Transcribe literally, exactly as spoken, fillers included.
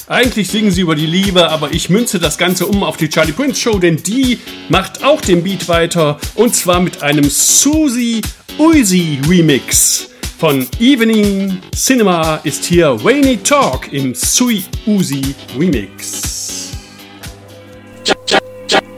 Eigentlich singen sie über die Liebe, aber ich münze das Ganze um auf die Charlie Prince Show, denn die macht auch den Beat weiter und zwar mit einem Susie Uzi Remix. Von Evening Cinema ist hier Rainy Talk im Susie Uzi Remix.